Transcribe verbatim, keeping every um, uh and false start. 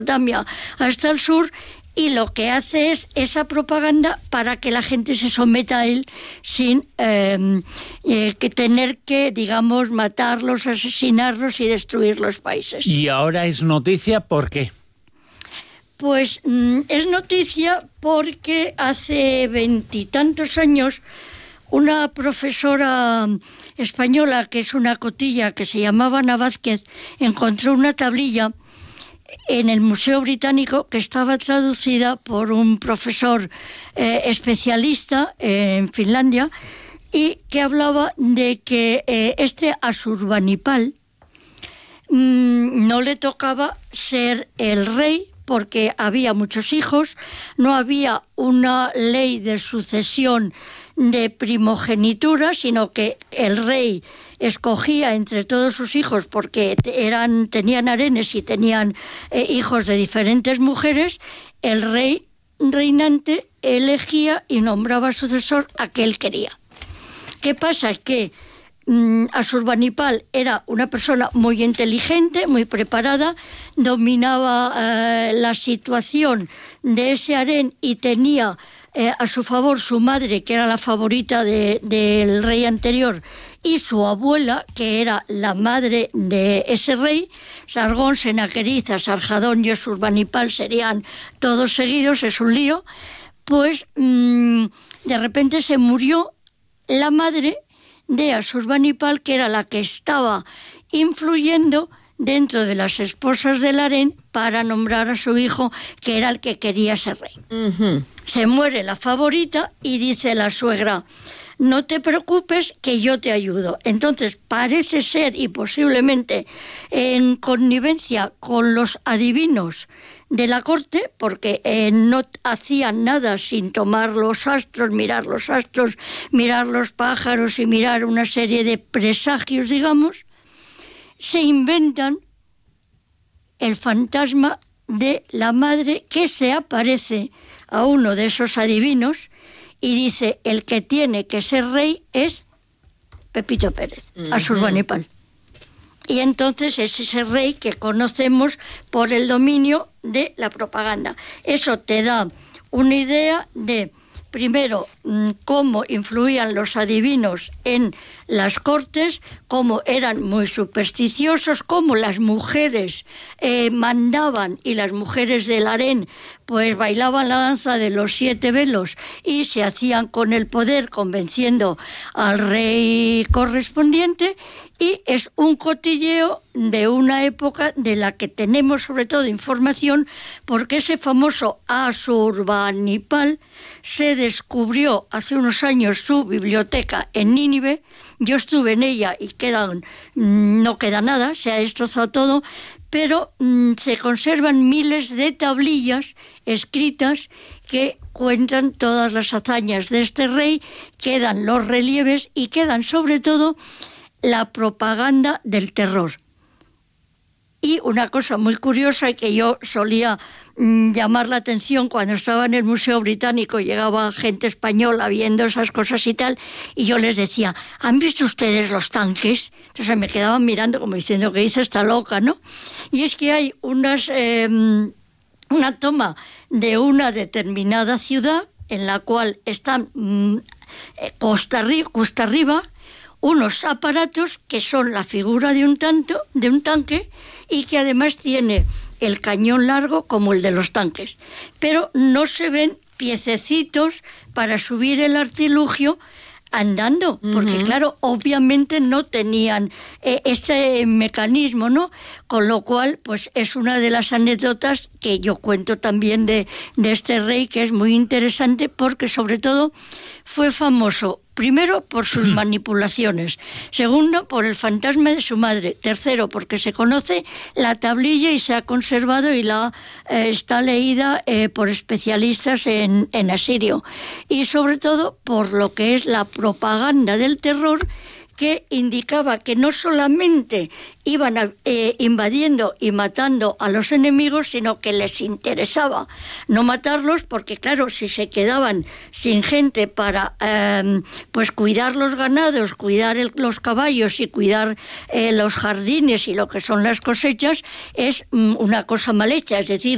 Mesopotamia hasta el sur, y lo que hace es esa propaganda para que la gente se someta a él sin eh, eh, que tener que, digamos, matarlos, asesinarlos y destruir los países. Y ahora es noticia, ¿por qué? Pues mm, es noticia porque hace veintitantos años una profesora española, que es una cotilla, que se llamaba Ana Vázquez, encontró una tablilla en el Museo Británico que estaba traducida por un profesor eh, especialista en Finlandia, y que hablaba de que eh, este Asurbanipal mmm, no le tocaba ser el rey porque había muchos hijos, no había una ley de sucesión de primogenitura, sino que el rey escogía entre todos sus hijos porque eran, tenían harenes y tenían eh, hijos de diferentes mujeres. El rey reinante elegía y nombraba sucesor a que él quería. ¿Qué pasa? Que mmm, Asurbanipal era una persona muy inteligente, muy preparada, dominaba eh, la situación de ese harén y tenía eh, a su favor su madre, que era la favorita de, del rey anterior, y su abuela, que era la madre de ese rey. Sargón, Sennacherib, Asarjadón y Asurbanipal serían todos seguidos, es un lío. Pues mmm, de repente se murió la madre de Asurbanipal, que era la que estaba influyendo dentro de las esposas del harén para nombrar a su hijo, que era el que quería ser rey. Uh-huh. Se muere la favorita y dice la suegra: no te preocupes, que yo te ayudo. Entonces parece ser, y posiblemente en connivencia con los adivinos de la corte, porque eh, no hacían nada sin tomar los astros, mirar los astros, mirar los pájaros y mirar una serie de presagios, digamos, se inventan el fantasma de la madre, que se aparece a uno de esos adivinos y dice: el que tiene que ser rey es Pepito Pérez, uh-huh. Asurbanipal. Y entonces es ese rey que conocemos por el dominio de la propaganda. Eso te da una idea de, primero, cómo influían los adivinos en las cortes, cómo eran muy supersticiosos, cómo las mujeres eh, mandaban, y las mujeres del harén pues bailaban la danza de los siete velos y se hacían con el poder, convenciendo al rey correspondiente. Y es un cotilleo de una época de la que tenemos sobre todo información, porque ese famoso Asurbanipal se descubrió hace unos años su biblioteca en Nínive. Yo estuve en ella y quedan, no queda nada, se ha destrozado todo, pero mmm, se conservan miles de tablillas escritas que cuentan todas las hazañas de este rey, quedan los relieves y quedan sobre todo la propaganda del terror. Y una cosa muy curiosa que yo solía mmm, llamar la atención cuando estaba en el Museo Británico, llegaba gente española viendo esas cosas y tal, y yo les decía: ¿han visto ustedes los tanques? Entonces me quedaban mirando como diciendo: ¿qué dice esta loca, no? Y es que hay unas, eh, una toma de una determinada ciudad en la cual están mmm, costa, arriba, costa arriba unos aparatos que son la figura de un, tanto, de un tanque, y que además tiene el cañón largo como el de los tanques. Pero no se ven piececitos para subir el artilugio andando, porque uh-huh. claro, obviamente no tenían eh, ese mecanismo, ¿no? Con lo cual, pues es una de las anécdotas que yo cuento también de, de este rey, que es muy interesante, porque sobre todo fue famoso primero por sus manipulaciones, segundo por el fantasma de su madre, tercero porque se conoce la tablilla y se ha conservado y la eh, está leída eh, por especialistas en, en asirio, y sobre todo por lo que es la propaganda del terror, que indicaba que no solamente iban a, eh, invadiendo y matando a los enemigos, sino que les interesaba no matarlos, porque claro, si se quedaban sin gente para eh, pues cuidar los ganados, cuidar el, los caballos y cuidar eh, los jardines y lo que son las cosechas, es mm, una cosa mal hecha, es decir,